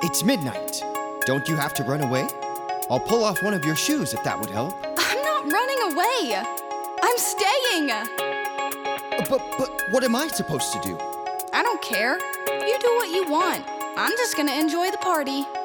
It's midnight. Don't you have to run away? I'll pull off one of your shoes if that would help. I'm not running away. I'm staying. But what am I supposed to do? I don't care. You do what you want. I'm just gonna enjoy the party.